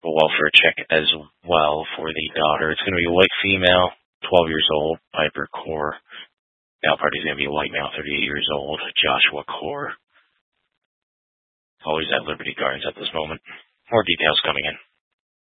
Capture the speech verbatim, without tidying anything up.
a welfare check as well for the daughter. It's going to be a white female, twelve years old, Piper Core. Now party's going to be a white male, thirty-eight years old, Joshua Core. Always at Liberty Gardens at this moment. More details coming in.